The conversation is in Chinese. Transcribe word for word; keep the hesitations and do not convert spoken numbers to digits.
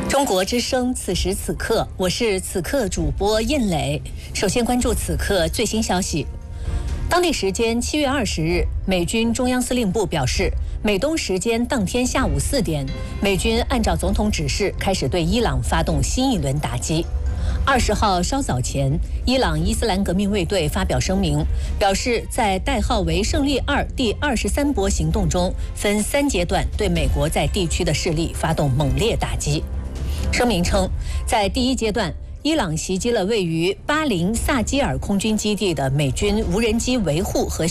中国之声，此时此刻，我是此刻主播印磊。首先关注此刻最新消息。当地时间七月二十日，美军中央司令部表示，美东时间当天下午四点，美军按照总统指示开始对伊朗发动新一轮打击。二十号稍早前，伊朗伊斯兰革命卫队发表声明，表示在代号为“胜利二”第二十三波行动中，分三阶段对美国在地区的势力发动猛烈打击。声明称，在第一阶段，伊朗袭击了位于巴林萨基尔空军基地的美军无人机维护和